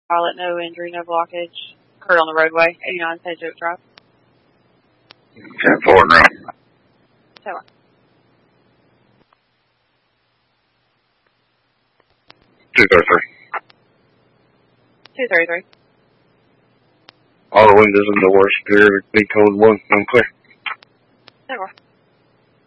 Pilot, no injury, no blockage. Occurred on the roadway, 89 Sage Oak Drive. 10-4 now. Taylor. 233. 233. All the windows and doors clear. Be code 1. I'm clear. Taylor.